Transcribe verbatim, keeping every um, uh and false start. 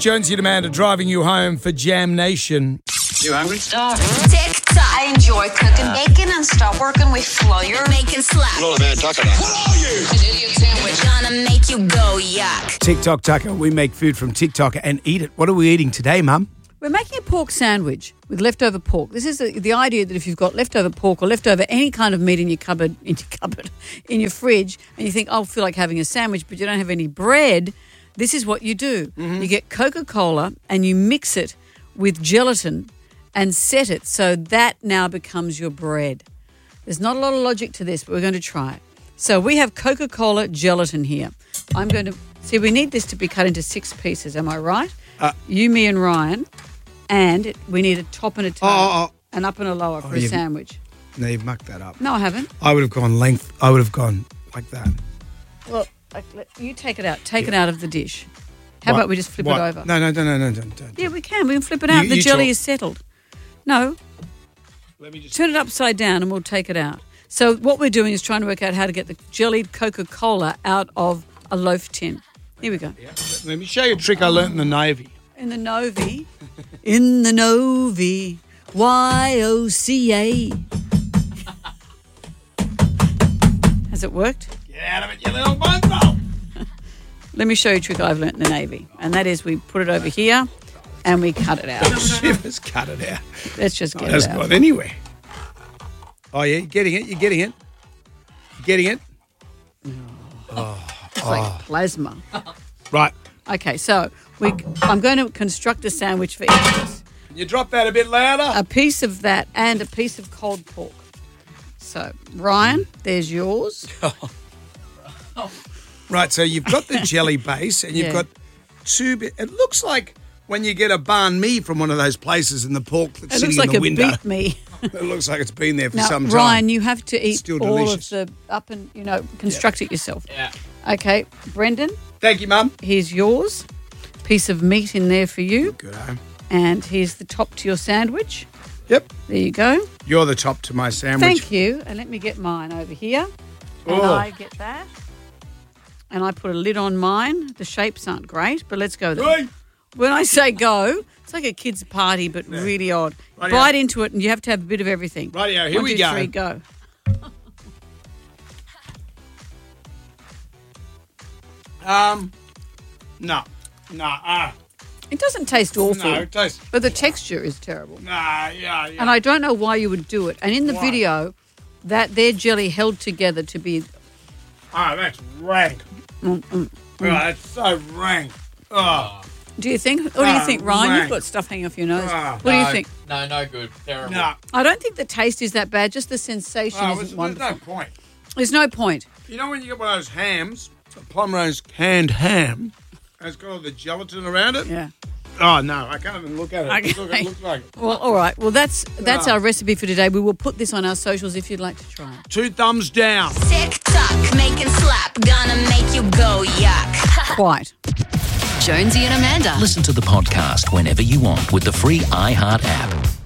Jonesy and Amanda driving you home for Jam Nation. You hungry? Starving. TikTok. I enjoy cooking bacon and stop working with flour. Making slap. Not a bad taco. What are you? An idiot sandwich. Gonna make you go yuck. TikTok Tucker. We make food from TikTok and eat it. What are we eating today, Mum? We're making a pork sandwich with leftover pork. This is the, the idea that if you've got leftover pork or leftover any kind of meat in your cupboard, in your cupboard, in your fridge, and you think, oh, I feel like having a sandwich, but you don't have any bread, this is what you do. Mm-hmm. You get Coca-Cola and you mix it with gelatin and set it so that now becomes your bread. There's not a lot of logic to this, but we're going to try it. So we have Coca-Cola gelatin here. I'm going to, see, we need this to be cut into six pieces, am I right? Uh, you, me and Ryan. And it, we need a top and a toe, oh, oh. an up and a lower oh, for a sandwich. No, you've mucked that up. No, I haven't. I would have gone length. I would have gone like that. Well, like, let, you take it out. Take yeah. it out of the dish. How what? about we just flip what? it over? No, no, no, no, no, don't. don't. Yeah, we can. We can flip it out. You, the you jelly talk. is settled. No. Let me just turn it upside down and we'll take it out. So what we're doing is trying to work out how to get the jellied Coca-Cola out of a loaf tin. Here we go. Yeah. Let me show you a trick I learnt in the Navy. In the Novi. In the Novi. Y O C A. Has it worked? Get out of it, you little mongrel. Let me show you a trick I've learnt in the Navy. And that is we put it over here and we cut it out. Shivers, cut it out. Let's just get oh, it out. Not anywhere. Oh, yeah, you're getting it, you're getting it. You're getting it. Oh, it's like oh. plasma. Right. Okay, so we. I'm going to construct a sandwich for each of us. Can you drop that a bit louder? A piece of that and a piece of cold pork. So, Ryan, there's yours. Right, so you've got the jelly base and you've Yeah. got two bit. It looks like when you get a banh mi from one of those places and the pork that's It sitting looks like in the a window. beat me. It looks like it's been there for Now, some time. Ryan, you have to eat Still all delicious. of the up and, you know, construct Yeah. it yourself. Yeah. Okay, Brendan, Thank you, Mum. here's yours. Piece of meat in there for you. Good, eh? And here's the top to your sandwich. Yep. There you go. You're the top to my sandwich. Thank you. And let me get mine over here. And Oh. I get that. And I put a lid on mine. The shapes aren't great, but let's go there. Hey. When I say go, it's like a kid's party, but Yeah. really odd. Rightio. Bite into it and you have to have a bit of everything. Rightio, here One, we two, go. Three, go. Um, no. No, ah. It doesn't taste awful, No, it tastes. but the texture is terrible. Nah, yeah, yeah. And I don't know why you would do it. And in the Why? video, that their jelly held together to be... Ah, that's rank. Mm, mm. Oh, that's so rank. Oh. Do you think? What do you Ah, think, Ryan? rank. You've got stuff hanging off your nose. Ah. what do you No, think? No, no good. Terrible. No. I don't think the taste is that bad. Just the sensation Oh, isn't there's, there's wonderful. no point. There's no point. You know when you get one of those hams, a Pomeroy's canned ham, and it's got all the gelatin around it? Yeah. Oh, no, I can't even look at it. Okay. Look, it looks like it. Well, all right. Well, that's that's Ah. our recipe for today. We will put this on our socials if you'd like to try it. Two thumbs down. TikTok, making slap. Gonna make you go yuck. Quite. Jonesy and Amanda. Listen to the podcast whenever you want with the free iHeart app.